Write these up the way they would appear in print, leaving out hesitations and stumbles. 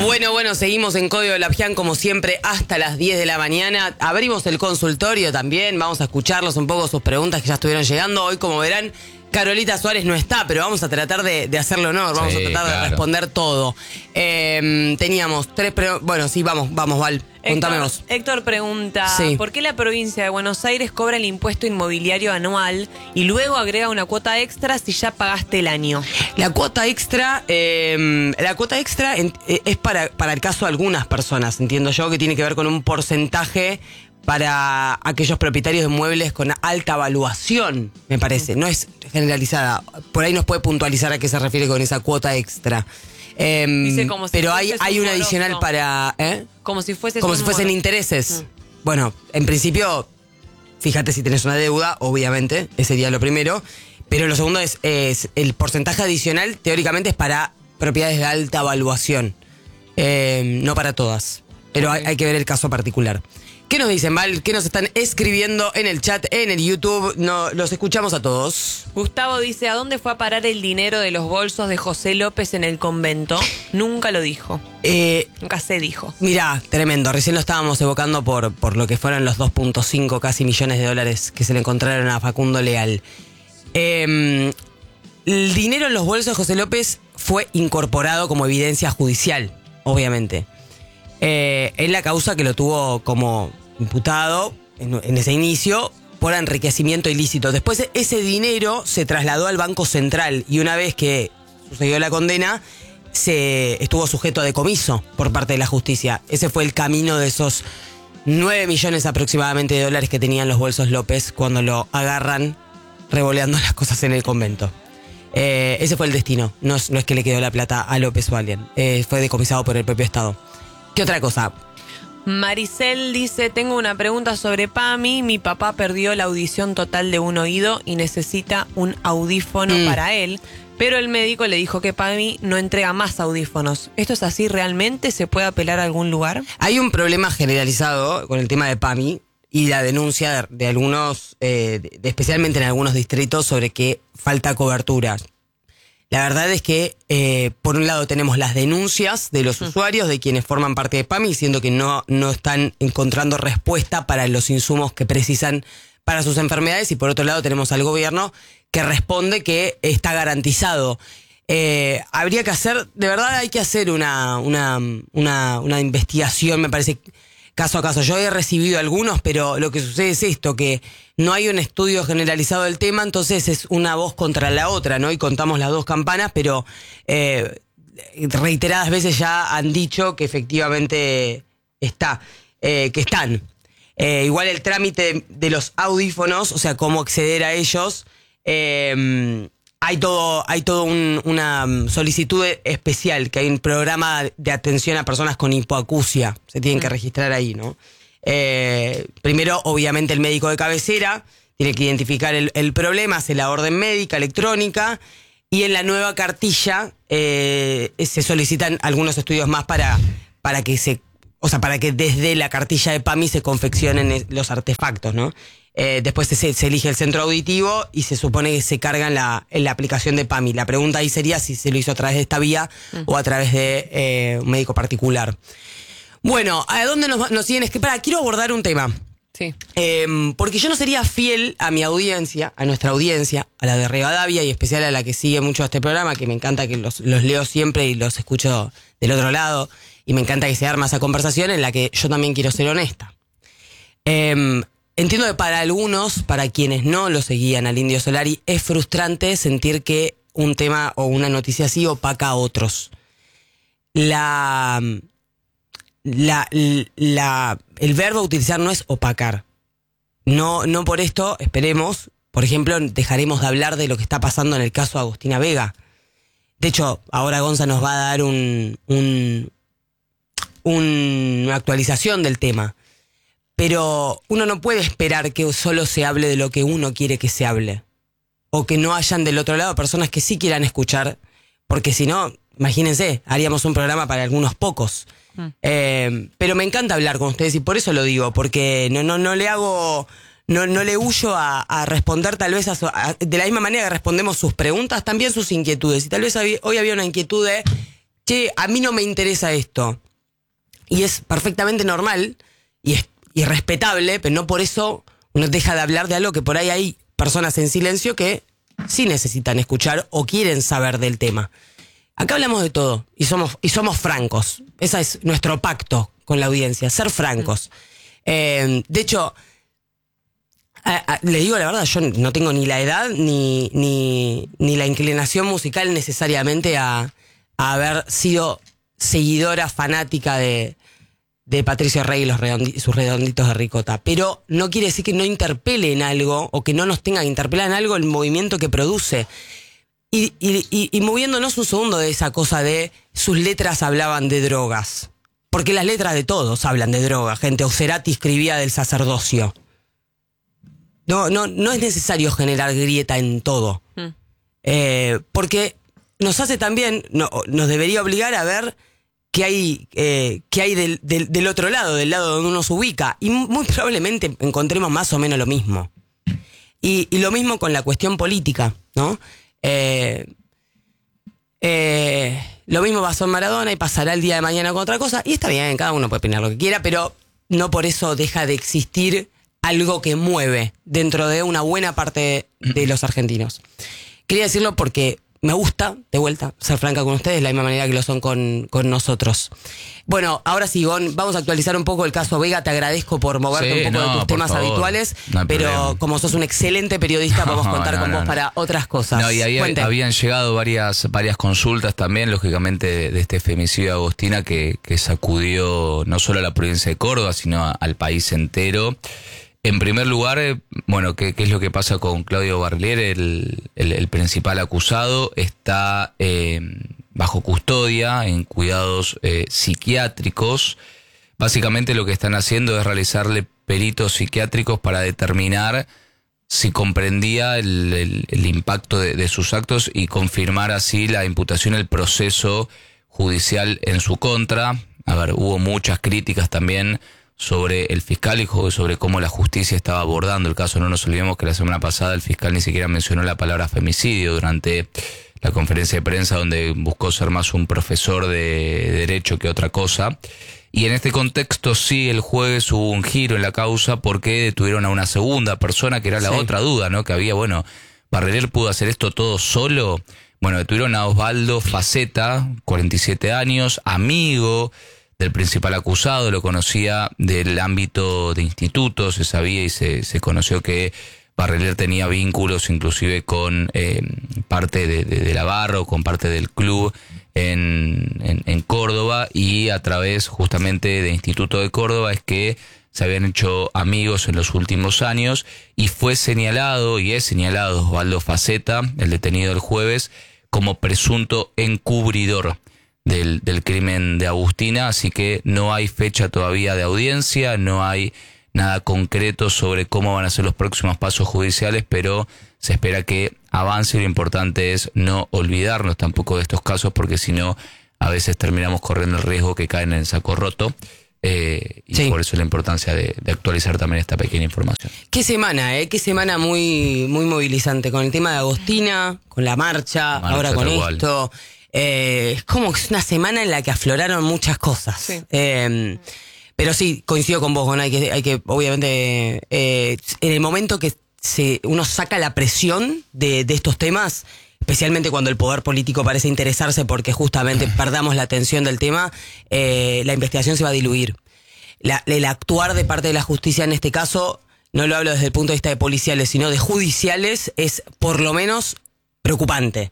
Bueno, seguimos en Código Lapián como siempre hasta las 10 de la mañana. Abrimos el consultorio también, vamos a escucharlos un poco sus preguntas que ya estuvieron llegando. Hoy, como verán, Carolita Suárez no está, pero vamos a tratar de hacerle honor, vamos a tratar de responder todo. Teníamos 3 preguntas. Bueno, sí, vamos, Val, contame vos. Héctor pregunta, ¿por qué la provincia de Buenos Aires cobra el impuesto inmobiliario anual y luego agrega una cuota extra si ya pagaste el año? La cuota extra es para el caso de algunas personas, entiendo yo, que tiene que ver con un porcentaje para aquellos propietarios de muebles con alta valuación, me parece. No es generalizada. Por ahí nos puede puntualizar a qué se refiere con esa cuota extra. Dice como si pero fuese hay una moroso. adicional para... Como si fuesen intereses. Bueno, en principio, fíjate si tenés una deuda, obviamente, ese sería lo primero. Pero lo segundo es el porcentaje adicional, teóricamente, es para propiedades de alta valuación. No para todas. Pero hay que ver el caso particular. ¿Qué nos dicen, Val? ¿Qué nos están escribiendo en el chat, en el YouTube? No, los escuchamos a todos. Gustavo dice, ¿a dónde fue a parar el dinero de los bolsos de José López en el convento? Nunca lo dijo. Nunca se dijo. Mirá, tremendo. Recién lo estábamos evocando por lo que fueron los 2.5 casi millones de dólares que se le encontraron a Facundo Leal. El dinero en los bolsos de José López fue incorporado como evidencia judicial, obviamente. En la causa que lo tuvo como imputado en ese inicio por enriquecimiento ilícito. Después ese dinero se trasladó al Banco Central y una vez que sucedió la condena se estuvo sujeto a decomiso por parte de la justicia. Ese fue el camino de esos 9 millones aproximadamente de dólares que tenían los bolsos López cuando lo agarran revoleando las cosas en el convento. Ese fue el destino. No es que le quedó la plata a López o a alguien. Fue decomisado por el propio Estado. ¿Qué otra cosa? Maricel dice, tengo una pregunta sobre PAMI. Mi papá perdió la audición total de un oído y necesita un audífono para él, pero el médico le dijo que PAMI no entrega más audífonos. ¿Esto es así realmente? ¿Se puede apelar a algún lugar? Hay un problema generalizado con el tema de PAMI y la denuncia de algunos, especialmente en algunos distritos, sobre que falta cobertura. La verdad es que, por un lado, tenemos las denuncias de los usuarios, de quienes forman parte de PAMI, diciendo que no están encontrando respuesta para los insumos que precisan para sus enfermedades. Y por otro lado, tenemos al gobierno que responde que está garantizado. Habría que hacer, de verdad hay que hacer una investigación, me parece, caso a caso. Yo he recibido algunos, pero lo que sucede es esto, que no hay un estudio generalizado del tema, entonces es una voz contra la otra, ¿no? Y contamos las dos campanas, pero reiteradas veces ya han dicho que efectivamente que están. Igual el trámite de los audífonos, o sea, cómo acceder a ellos, hay todo una solicitud especial, que hay un programa de atención a personas con hipoacusia, se tienen que registrar ahí, ¿no? Primero, obviamente, el médico de cabecera tiene que identificar el problema, hace la orden médica electrónica y en la nueva cartilla se solicitan algunos estudios más para que desde la cartilla de PAMI se confeccionen los artefactos, ¿no? Después se elige el centro auditivo y se supone que se carga en la aplicación de PAMI. La pregunta ahí sería si se lo hizo a través de esta vía o a través de un médico particular. Bueno, ¿a dónde nos siguen? Quiero abordar un tema. Sí. Porque yo no sería fiel a mi audiencia, a nuestra audiencia, a la de Rivadavia y especial a la que sigue mucho este programa, que me encanta que los leo siempre y los escucho del otro lado. Y me encanta que se arma esa conversación en la que yo también quiero ser honesta. Entiendo que para algunos, para quienes no lo seguían al Indio Solari, es frustrante sentir que un tema o una noticia así opaca a otros. El verbo a utilizar no es opacar. No por esto, esperemos, por ejemplo, dejaremos de hablar de lo que está pasando en el caso de Agustina Vega. De hecho, ahora Gonza nos va a dar una actualización del tema. Pero uno no puede esperar que solo se hable de lo que uno quiere que se hable. O que no hayan del otro lado personas que sí quieran escuchar. Porque si no, imagínense, haríamos un programa para algunos pocos. Pero me encanta hablar con ustedes y por eso lo digo. Porque no le hago... No le huyo a responder tal vez de la misma manera que respondemos sus preguntas, también sus inquietudes. Y tal vez hoy había una inquietud de che, a mí no me interesa esto. Y es perfectamente normal y respetable, pero no por eso uno deja de hablar de algo que por ahí hay personas en silencio que sí necesitan escuchar o quieren saber del tema. Acá hablamos de todo y somos francos. Ese es nuestro pacto con la audiencia, ser francos. De hecho, le digo la verdad, yo no tengo ni la edad ni la inclinación musical necesariamente a haber sido seguidora fanática de Patricio Rey y sus redonditos de ricota. Pero no quiere decir que no interpele en algo o que no nos tenga que interpelar en algo el movimiento que produce. Y moviéndonos un segundo de esa cosa de sus letras hablaban de drogas. Porque las letras de todos hablan de drogas, gente. O Cerati escribía del sacerdocio. No es necesario generar grieta en todo. Porque nos hace también, nos debería obligar a ver qué hay del otro lado, del lado donde uno se ubica. Y muy probablemente encontremos más o menos lo mismo. Y lo mismo con la cuestión política, ¿no? Lo mismo pasó en Maradona y pasará el día de mañana con otra cosa. Y está bien, cada uno puede opinar lo que quiera, pero no por eso deja de existir algo que mueve dentro de una buena parte de los argentinos. Quería decirlo porque me gusta, de vuelta, ser franca con ustedes de la misma manera que lo son con nosotros. Bueno, ahora sí, Gon, vamos a actualizar un poco el caso Vega. Te agradezco por moverte un poco de tus temas habituales, pero problema. Como sos un excelente periodista, podemos contar con vos para otras cosas. No, y habían llegado varias consultas también, lógicamente, de este femicidio de Agostina que sacudió no solo a la provincia de Córdoba, sino al país entero. En primer lugar, bueno, ¿qué es lo que pasa con Claudio Barlier? El principal acusado está bajo custodia, en cuidados psiquiátricos. Básicamente lo que están haciendo es realizarle peritos psiquiátricos para determinar si comprendía el impacto de sus actos y confirmar así la imputación, el proceso judicial en su contra. A ver, hubo muchas críticas también sobre el fiscal y sobre cómo la justicia estaba abordando el caso. No nos olvidemos que la semana pasada el fiscal ni siquiera mencionó la palabra femicidio durante la conferencia de prensa, donde buscó ser más un profesor de derecho que otra cosa. Y en este contexto sí, el jueves hubo un giro en la causa porque detuvieron a una segunda persona, que era la otra duda, ¿no? Que había, bueno, ¿Barlier pudo hacer esto todo solo? Bueno, detuvieron a Osvaldo Faceta, 47 años, amigo del principal acusado, lo conocía del ámbito de institutos, se sabía y se conoció que Barlier tenía vínculos inclusive con parte de la barra o con parte del club en Córdoba, y a través justamente de Instituto de Córdoba es que se habían hecho amigos en los últimos años, y fue señalado y es señalado Osvaldo Faceta, el detenido el jueves, como presunto encubridor del crimen de Agustina. Así que no hay fecha todavía de audiencia, no hay nada concreto sobre cómo van a ser los próximos pasos judiciales, pero se espera que avance. Lo importante es no olvidarnos tampoco de estos casos, porque si no, a veces terminamos corriendo el riesgo que caen en el saco roto. Y por eso la importancia de actualizar también esta pequeña información. Qué semana, qué semana muy, muy movilizante, con el tema de Agostina, con la marcha ahora con esto. Es como que es una semana en la que afloraron muchas cosas. Sí. Pero sí, coincido con vos, Gon, hay que obviamente, en el momento que uno saca la presión de estos temas, especialmente cuando el poder político parece interesarse porque justamente perdamos la atención del tema, la investigación se va a diluir. El actuar de parte de la justicia en este caso, no lo hablo desde el punto de vista de policiales, sino de judiciales, es por lo menos preocupante.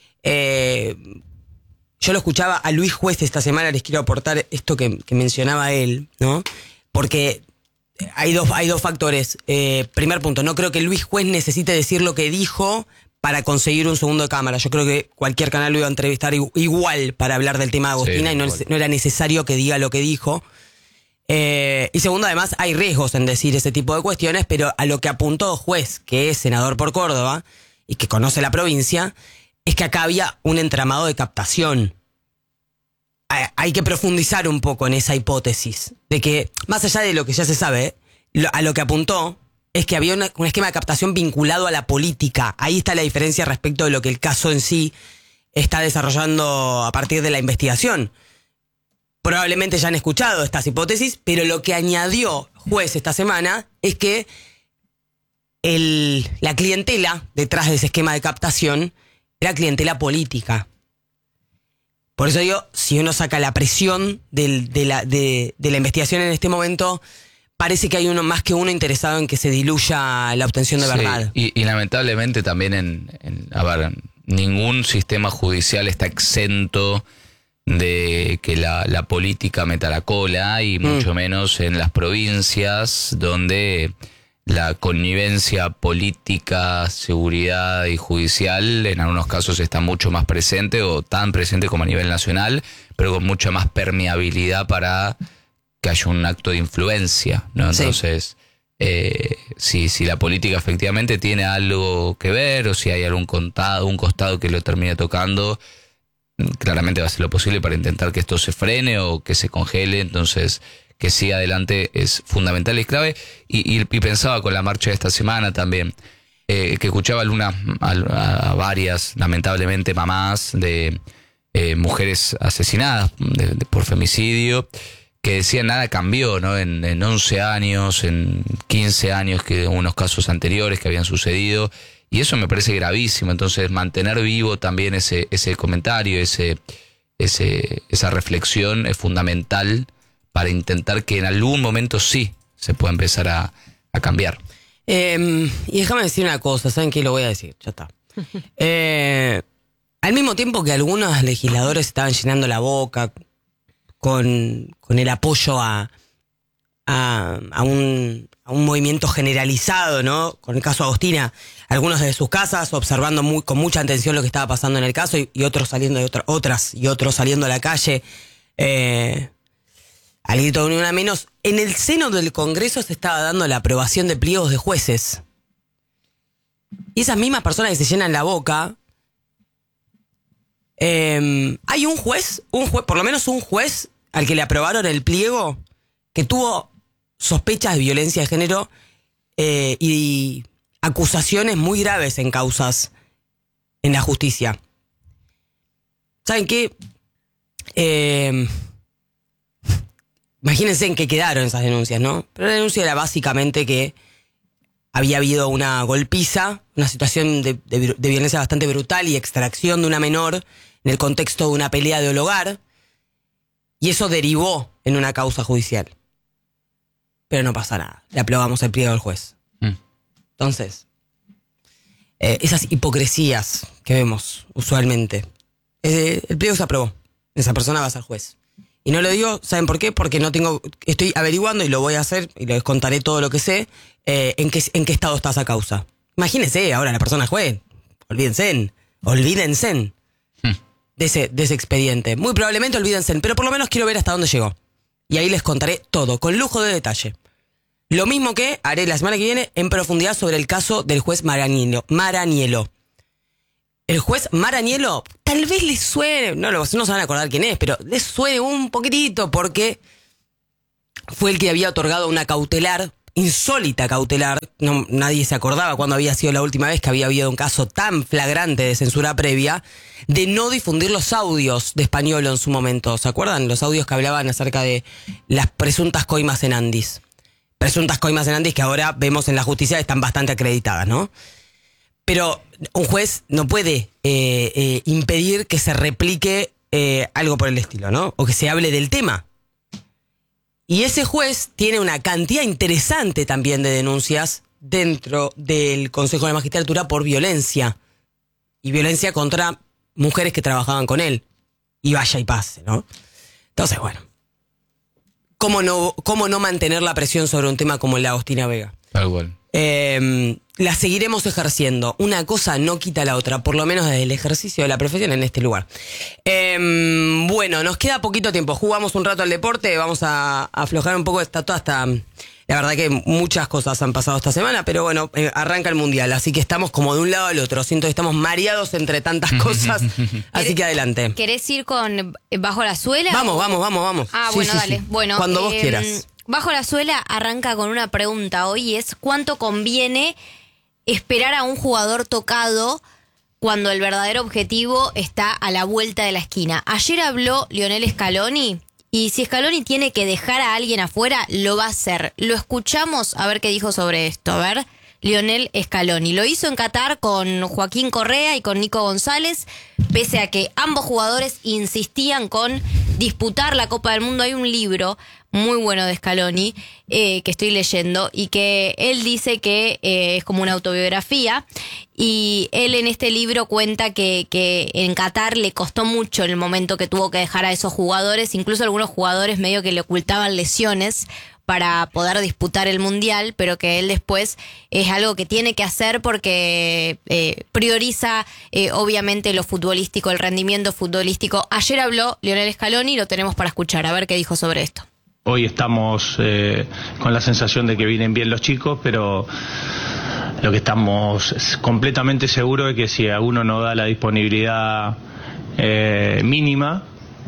Yo lo escuchaba a Luis Juez esta semana, les quiero aportar esto que mencionaba él, ¿no? Porque hay dos factores. Primer punto, no creo que Luis Juez necesite decir lo que dijo para conseguir un segundo de cámara. Yo creo que cualquier canal lo iba a entrevistar igual para hablar del tema de Agostina, y no era necesario que diga lo que dijo. Y segundo, además, hay riesgos en decir ese tipo de cuestiones, pero a lo que apuntó Juez, que es senador por Córdoba y que conoce la provincia, es que acá había un entramado de captación. Hay que profundizar un poco en esa hipótesis de que, más allá de lo que ya se sabe, a lo que apuntó es que había un esquema de captación vinculado a la política. Ahí está la diferencia respecto de lo que el caso en sí está desarrollando a partir de la investigación. Probablemente ya han escuchado estas hipótesis, pero lo que añadió juez esta semana es que la clientela detrás de ese esquema de captación era clientela política. Por eso digo, si uno saca la presión de la investigación en este momento, parece que hay uno más que uno interesado en que se diluya la obtención de verdad. Y lamentablemente también a ver, ningún sistema judicial está exento de que la política meta la cola, y mucho menos en las provincias donde la connivencia política, seguridad y judicial en algunos casos está mucho más presente, o tan presente como a nivel nacional, pero con mucha más permeabilidad para que haya un acto de influencia, ¿no? Entonces, si la política efectivamente tiene algo que ver, o si hay un costado que lo termine tocando, claramente va a ser lo posible para intentar que esto se frene o que se congele. Entonces, que siga adelante es fundamental y clave. Y pensaba con la marcha de esta semana también, que escuchaba a varias, lamentablemente, mamás de mujeres asesinadas por femicidio, que decían nada cambió, ¿no? En 11 años, en 15 años, que unos casos anteriores que habían sucedido. Y eso me parece gravísimo. Entonces, mantener vivo también ese comentario, esa reflexión es fundamental para intentar que en algún momento sí se pueda empezar a cambiar. Y déjame decir una cosa, ¿saben qué? Lo voy a decir, ya está. Al mismo tiempo que algunos legisladores estaban llenando la boca con el apoyo a un movimiento generalizado, ¿no? Con el caso Agostina, algunos desde sus casas observando con mucha atención lo que estaba pasando en el caso, y otros saliendo de otros saliendo a la calle, al grito de ni una menos. En el seno del Congreso se estaba dando la aprobación de pliegos de jueces. Y esas mismas personas que se llenan la boca, hay un juez, por lo menos un juez al que le aprobaron el pliego, que tuvo sospechas de violencia de género y acusaciones muy graves en causas en la justicia. ¿Saben qué? Imagínense en qué quedaron esas denuncias, ¿no? Pero la denuncia era básicamente que había habido una golpiza, una situación de violencia bastante brutal y extracción de una menor en el contexto de una pelea de hogar, y eso derivó en una causa judicial. Pero no pasa nada, le aprobamos el pliego al juez. Entonces, esas hipocresías que vemos usualmente, el pliego se aprobó, esa persona va a ser juez. Y no lo digo, ¿saben por qué? Porque estoy averiguando, y lo voy a hacer, y les contaré todo lo que sé, en qué estado está esa causa. Imagínense, ahora la persona es juez, olvídense de ese expediente. Muy probablemente olvídense, pero por lo menos quiero ver hasta dónde llegó. Y ahí les contaré todo, con lujo de detalle. Lo mismo que haré la semana que viene en profundidad sobre el caso del juez Maraniello. El juez Maraniello, tal vez les suene, no se van a acordar quién es, pero les suene un poquitito, porque fue el que había otorgado una cautelar, insólita cautelar. Nadie se acordaba cuándo había sido la última vez que había habido un caso tan flagrante de censura previa, de no difundir los audios de Españolo en su momento. ¿Se acuerdan? Los audios que hablaban acerca de las presuntas coimas en Andis. Presuntas coimas en Andis que ahora vemos en la justicia están bastante acreditadas, ¿no? Pero un juez no puede impedir que se replique algo por el estilo, ¿no? O que se hable del tema. Y ese juez tiene una cantidad interesante también de denuncias dentro del Consejo de la Magistratura por violencia. Y violencia contra mujeres que trabajaban con él. Y vaya y pase, ¿no? Entonces, bueno. ¿Cómo no mantener la presión sobre un tema como el de Agostina Vega? Tal cual. La seguiremos ejerciendo. Una cosa no quita la otra, por lo menos desde el ejercicio de la profesión en este lugar. Bueno, nos queda poquito tiempo. Jugamos un rato al deporte, vamos a aflojar un poco la verdad que muchas cosas han pasado esta semana, pero bueno, arranca el Mundial, así que estamos como de un lado al otro. Siento que estamos mareados entre tantas cosas, así que adelante. ¿Querés ir con Bajo la Suela? Vamos. Ah, Sí, bueno, sí, dale. sí. Bueno, cuando vos quieras. Bajo la Suela arranca con una pregunta hoy, es ¿cuánto conviene esperar a un jugador tocado cuando el verdadero objetivo está a la vuelta de la esquina. Ayer habló Lionel Scaloni y si Scaloni tiene que dejar a alguien afuera, lo va a hacer. Lo escuchamos a ver qué dijo sobre esto. A ver, Lionel Scaloni. Lo hizo en Qatar con Joaquín Correa y con Nico González, pese a que ambos jugadores insistían con disputar la Copa del Mundo. Hay un libro muy bueno de Scaloni que estoy leyendo y que él dice que es como una autobiografía, y él en este libro cuenta que en Qatar le costó mucho el momento que tuvo que dejar a esos jugadores, incluso algunos jugadores medio que le ocultaban lesiones para poder disputar el Mundial, pero que él después es algo que tiene que hacer porque prioriza obviamente lo futbolístico, el rendimiento futbolístico. Ayer habló Lionel Scaloni y lo tenemos para escuchar, a ver qué dijo sobre esto. Hoy estamos con la sensación de que vienen bien los chicos, pero lo que estamos completamente seguros es que si alguno no da la disponibilidad mínima,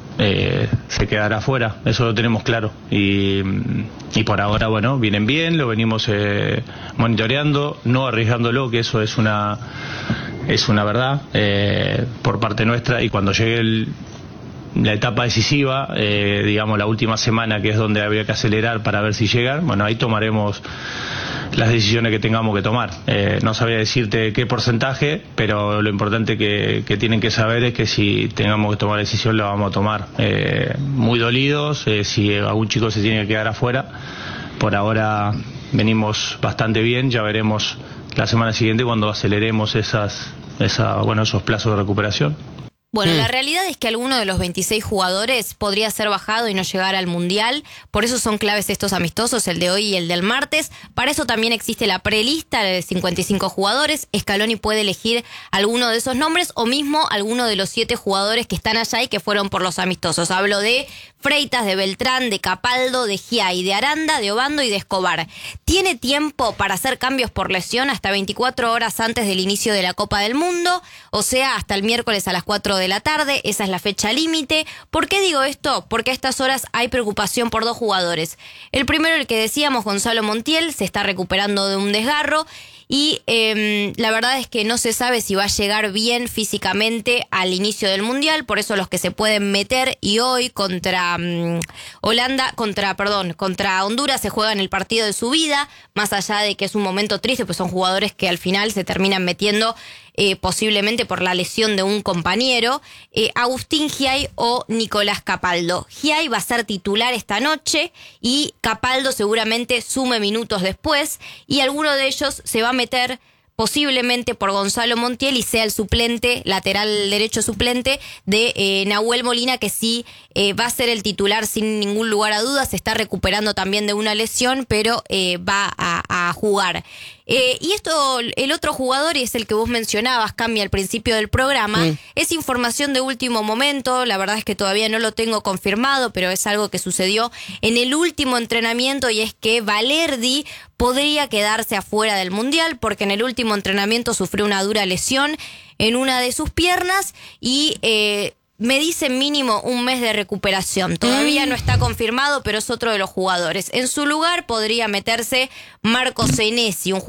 se quedará fuera, eso lo tenemos claro. Y por ahora, bueno, vienen bien, lo venimos monitoreando, no arriesgándolo, que eso es una verdad por parte nuestra, y cuando llegue la etapa decisiva, digamos la última semana, que es donde habría que acelerar para ver si llegan, bueno, ahí tomaremos las decisiones que tengamos que tomar. No sabría decirte qué porcentaje, pero lo importante que tienen que saber es que si tengamos que tomar decisión, la vamos a tomar. Muy dolidos, si algún chico se tiene que quedar afuera. Por ahora venimos bastante bien, ya veremos la semana siguiente cuando aceleremos esos plazos de recuperación. Bueno, la realidad es que alguno de los 26 jugadores podría ser bajado y no llegar al Mundial. Por eso son claves estos amistosos, el de hoy y el del martes. Para eso también existe la prelista de 55 jugadores. Scaloni puede elegir alguno de esos nombres o mismo alguno de los 7 jugadores que están allá y que fueron por los amistosos. Hablo de Freitas, de Beltrán, de Capaldo, de Giai, de Aranda, de Obando y de Escobar. Tiene tiempo para hacer cambios por lesión hasta 24 horas antes del inicio de la Copa del Mundo, o sea, hasta el miércoles a las 4 de la tarde. Esa es la fecha límite. ¿Por qué digo esto? Porque a estas horas hay preocupación por 2 jugadores. El primero, el que decíamos, Gonzalo Montiel, se está recuperando de un desgarro y la verdad es que no se sabe si va a llegar bien físicamente al inicio del Mundial. Por eso los que se pueden meter, y hoy contra Honduras se juegan el partido de su vida, más allá de que es un momento triste, pues son jugadores que al final se terminan metiendo posiblemente por la lesión de un compañero, Agustín Giai o Nicolás Capaldo. Giai va a ser titular esta noche y Capaldo seguramente sume minutos después, y alguno de ellos se va a meter posiblemente por Gonzalo Montiel y sea el suplente, lateral derecho suplente de Nahuel Molina, que sí va a ser el titular sin ningún lugar a dudas. Se está recuperando también de una lesión, pero va a jugar. Y esto, el otro jugador, y es el que vos mencionabas, Cami, al principio del programa, es información de último momento. La verdad es que todavía no lo tengo confirmado, pero es algo que sucedió en el último entrenamiento, y es que Valerdi podría quedarse afuera del Mundial porque en el último entrenamiento sufrió una dura lesión en una de sus piernas y me dicen mínimo un mes de recuperación. Todavía no está confirmado, pero es otro de los jugadores. En su lugar podría meterse Marco Senesi, un